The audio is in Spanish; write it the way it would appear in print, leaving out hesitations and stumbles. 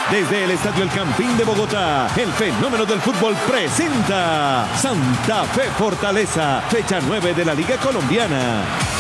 Desde el Estadio El Campín de Bogotá, el fenómeno del fútbol presenta Santa Fe Fortaleza, fecha 9 de la Liga Colombiana.